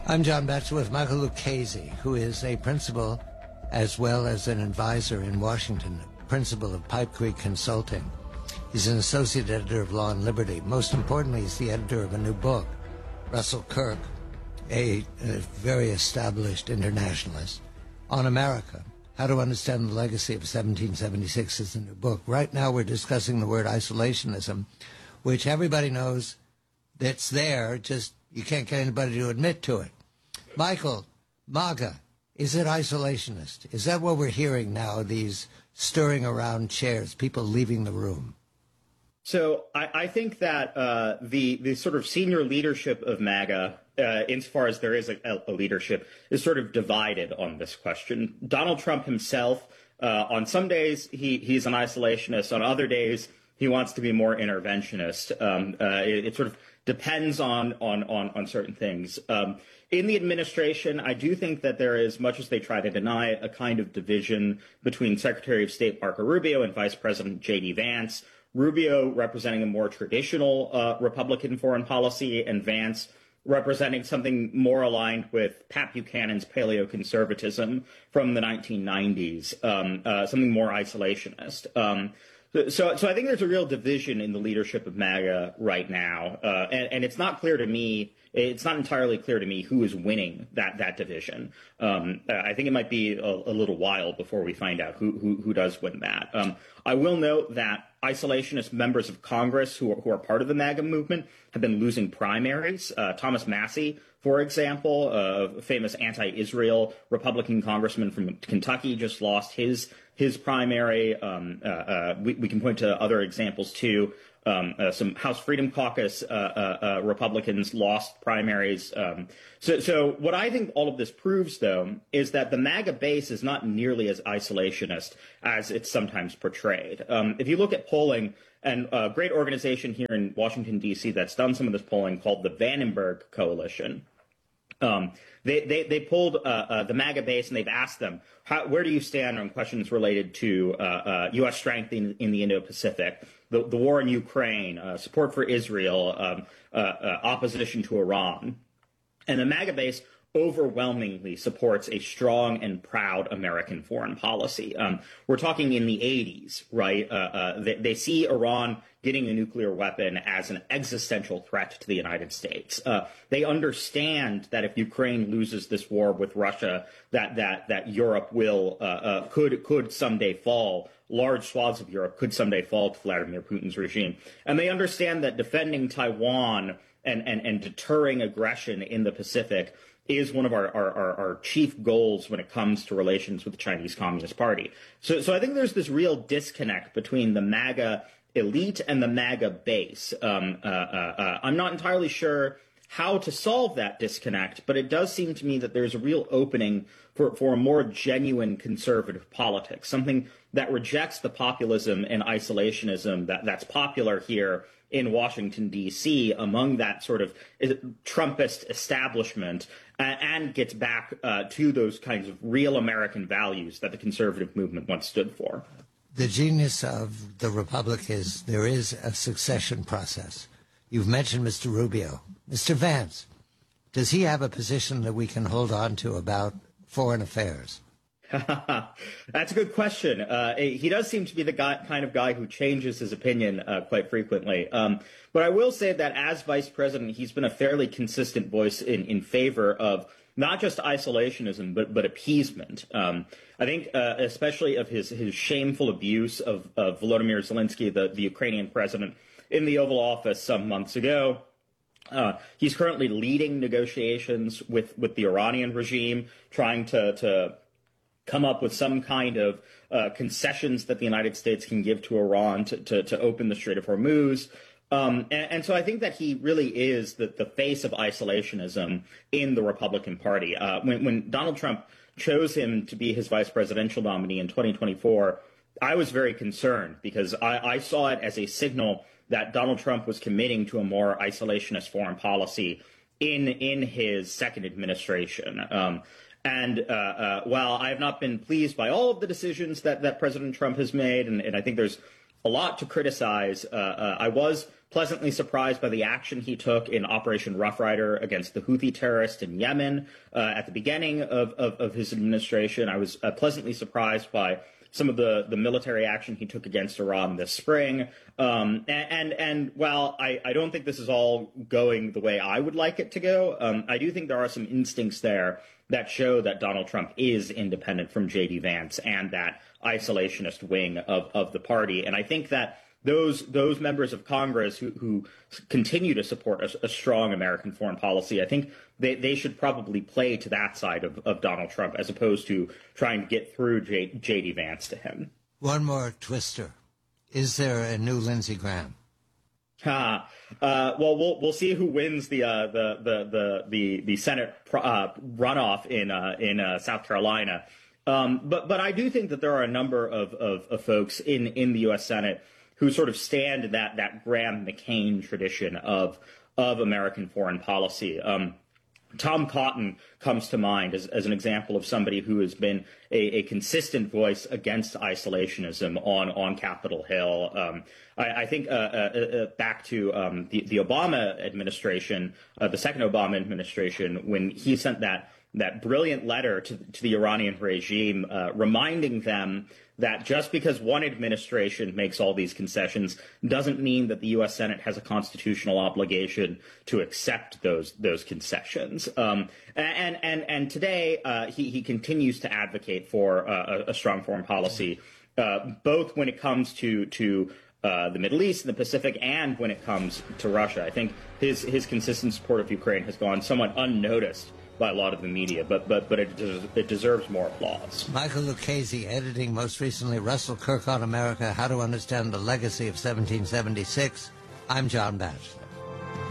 I'm John Batchelor with Michael Lucchese, who is a principal as well as an advisor in Washington, principal of Pipe Creek Consulting. He's an associate editor of Law and Liberty. Most importantly, he's the editor of a new book, Russell Kirk, a very established internationalist, on America. How to Understand the Legacy of 1776 is the new book. Right now we're discussing the word isolationism, which everybody knows that's there, just you can't get anybody to admit to it. Michael, MAGA, is it isolationist? Is that what we're hearing now, these stirring around chairs, people leaving the room? So I think that the sort of senior leadership of MAGA, insofar as there is a leadership, is sort of divided on this question. Donald Trump himself, on some days he's an isolationist. On other days he wants to be more interventionist. It sort of depends on certain things. In the administration, I do think that there is, much as they try to deny it, a kind of division between Secretary of State Marco Rubio and Vice President J.D. Vance. Rubio representing a more traditional Republican foreign policy, and Vance representing something more aligned with Pat Buchanan's paleoconservatism from the 1990s, something more isolationist. So I think there's a real division in the leadership of MAGA right now, and it's not clear to me. It's not entirely clear to me who is winning that division. I think it might be a little while before we find out who does win that. I will note that isolationist members of Congress who are part of the MAGA movement have been losing primaries. Thomas Massie, for example, a famous anti-Israel Republican congressman from Kentucky, just lost his primary. We can point to other examples too. Some House Freedom Caucus Republicans lost primaries. So what I think all of this proves, though, is that the MAGA base is not nearly as isolationist as it's sometimes portrayed. If you look at polling, and a great organization here in Washington, D.C. that's done some of this polling called the Vandenberg Coalition, they polled the MAGA base, and they've asked them, where do you stand on questions related to U.S. strength in the Indo-Pacific, the war in Ukraine, support for Israel, opposition to Iran. And the MAGA base overwhelmingly supports a strong and proud American foreign policy. We're talking in the 80s, right? They see Iran getting a nuclear weapon as an existential threat to the United States. They understand that if Ukraine loses this war with Russia, that Europe could someday fall. Large swaths of Europe could someday fall to Vladimir Putin's regime. And they understand that defending Taiwan and deterring aggression in the Pacific is one of our chief goals when it comes to relations with the Chinese Communist Party. So I think there's this real disconnect between the MAGA elite and the MAGA base. I'm not entirely sure how to solve that disconnect, but it does seem to me that there's a real opening for a more genuine conservative politics, something that rejects the populism and isolationism that's popular here in Washington, D.C., among that sort of Trumpist establishment, and gets back to those kinds of real American values that the conservative movement once stood for. The genius of the Republic is there is a succession process. You've mentioned Mr. Rubio. Mr. Vance, does he have a position that we can hold on to about foreign affairs? That's a good question. He does seem to be the kind of guy who changes his opinion quite frequently. But I will say that as vice president, he's been a fairly consistent voice in favor of not just isolationism, but appeasement. I think especially of his shameful abuse of Volodymyr Zelensky, the Ukrainian president, in the Oval Office some months ago. He's currently leading negotiations with the Iranian regime, trying to come up with some kind of concessions that the United States can give to Iran to open the Strait of Hormuz. And so I think that he really is the face of isolationism in the Republican Party. When Donald Trump chose him to be his vice presidential nominee in 2024, I was very concerned because I saw it as a signal that Donald Trump was committing to a more isolationist foreign policy in his second administration. And while I have not been pleased by all of the decisions that President Trump has made, and I think there's a lot to criticize, I was pleasantly surprised by the action he took in Operation Rough Rider against the Houthi terrorists in Yemen at the beginning of his administration. I was pleasantly surprised by some of the military action he took against Iran this spring. And while I don't think this is all going the way I would like it to go, I do think there are some instincts there that show that Donald Trump is independent from J.D. Vance and that isolationist wing of the party. And I think that those members of Congress who continue to support a strong American foreign policy, I think they should probably play to that side of Donald Trump as opposed to trying to get through J.D. Vance to him. One more twister. Is there a new Lindsey Graham? Well, we'll see who wins the Senate runoff in South Carolina. But I do think that there are a number of folks in the U.S. Senate who sort of stand in that Graham-McCain tradition of American foreign policy. Tom Cotton comes to mind as an example of somebody who has been a consistent voice against isolationism on Capitol Hill. I think back to the Obama administration, the second Obama administration, when he sent that brilliant letter to the Iranian regime, reminding them that just because one administration makes all these concessions doesn't mean that the U.S. Senate has a constitutional obligation to accept those concessions. And today he continues to advocate for a strong foreign policy, both when it comes to the Middle East and the Pacific, and when it comes to Russia. I think his consistent support of Ukraine has gone somewhat unnoticed by a lot of the media, but it deserves more applause. Michael Lucchese, editing most recently Russell Kirk on America, How to Understand the Legacy of 1776. I'm John Batchelor.